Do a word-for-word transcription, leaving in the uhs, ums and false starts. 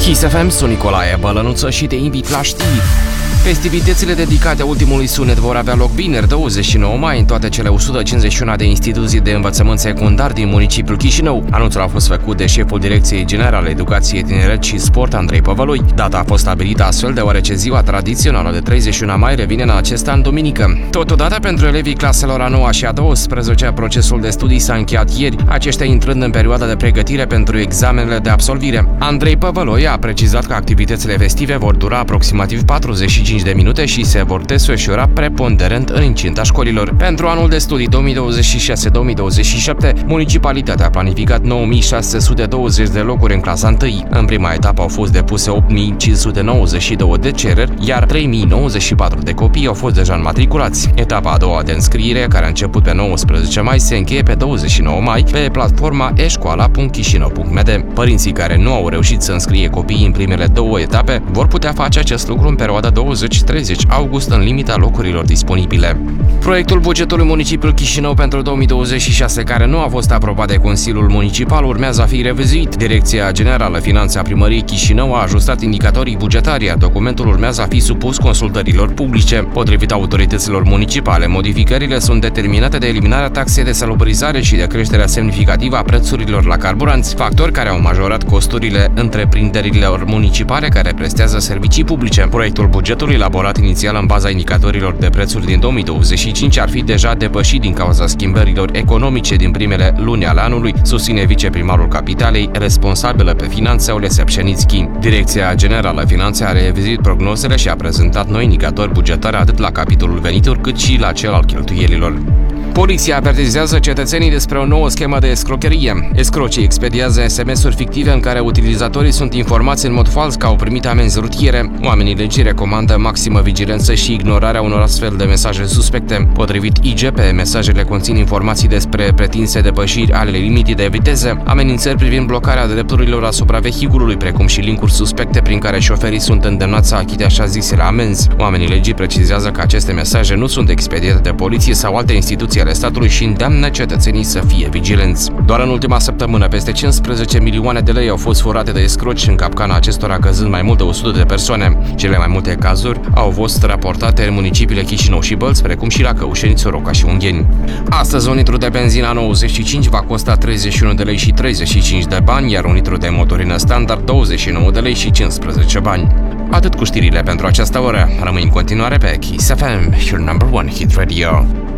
Kiss F M, sunt Nicolae Bălănuță și te invit la știri. Festivitățile dedicate ultimului sunet vor avea loc vineri, douăzeci și nouă mai, în toate cele o sută cincizeci și unu de instituții de învățământ secundar din municipiul Chișinău. Anunțul a fost făcut de șeful Direcției Generale Educație, Tineret și Sport, Andrei Păvăloi. Data a fost stabilită astfel deoarece ziua tradițională de treizeci și unu mai revine în acest an duminică. Totodată, pentru elevii claselor a noua și a douăsprezecea, procesul de studii s-a încheiat ieri, aceștia intrând în perioada de pregătire pentru examenele de absolvire. Andrei Păvăloi a precizat că activitățile festive vor dura aproximativ patruzeci și cinci de minute și se vor desfășura preponderent în incinta școlilor. Pentru anul de studii două mii douăzeci și șase două mii douăzeci și șapte, municipalitatea a planificat nouă mii șase sute douăzeci de locuri în clasa unu. În prima etapă au fost depuse opt mii cinci sute nouăzeci și doi de cereri, iar trei mii nouăzeci și patru de copii au fost deja înmatriculați. Etapa a doua de înscriere, care a început pe nouăsprezece mai, se încheie pe douăzeci și nouă mai pe platforma e școala punct chișinău punct m d. Părinții care nu au reușit să înscrie copiii în primele două etape vor putea face acest lucru în perioada douăzeci treizeci august, în limita locurilor disponibile. Proiectul bugetului municipiului Chișinău pentru două mii douăzeci și șase, care nu a fost aprobat de Consiliul Municipal, urmează a fi revizuit. Direcția Generală Finanțe a Primăriei Chișinău a ajustat indicatorii bugetari, iar documentul urmează a fi supus consultărilor publice. Potrivit autorităților municipale, modificările sunt determinate de eliminarea taxei de salubrizare și de creșterea semnificativă a prețurilor la carburanți, factori care au majorat costurile întreprinderilor municipale care prestează servicii publice. Proiectul bugetului, elaborat inițial în baza indicatorilor de prețuri din două mii douăzeci și cinci, ar fi deja depășit din cauza schimbărilor economice din primele luni ale anului, susține viceprimarul Capitalei, responsabilă pe finanțe, Olesea Pșenițchi. Direcția Generală Finanțe a revizuit prognozele și a prezentat noi indicatori bugetari atât la capitolul venituri cât și la cel al cheltuielilor. Poliția avertizează cetățenii despre o nouă schemă de escrocherie. Escrocii expediază S M S-uri fictive în care utilizatorii sunt informați în mod fals că au primit amenzi rutiere. Oamenii legii recomandă maximă vigilență și ignorarea unor astfel de mesaje suspecte. Potrivit I G P, mesajele conțin informații despre pretinse depășiri ale limitei de viteză, amenințări privind blocarea drepturilor asupra vehiculului, precum și linkuri suspecte prin care șoferii sunt îndemnați să achite așa zisele amenzi. Oamenii legii precizează că aceste mesaje nu sunt expediate de poliție sau alte instituții ale statului și îndeamnă cetățenii să fie vigilenți. Doar în ultima săptămână, peste cincisprezece milioane de lei au fost furate de escroci, în capcana acestora căzând mai mult de o sută de persoane. Cele mai multe cazuri au fost raportate în municipiile Chișinău și Bălți, precum și la Căușeni, Soroca și Ungheni. Astăzi, un litru de benzină nouăzeci și cinci va costa treizeci și unu de lei și treizeci și cinci de bani, iar un litru de motorină standard douăzeci și nouă de lei și cincisprezece bani. Atât cu știrile pentru această oră. Rămâi în continuare pe Kiss F M, your number one hit radio.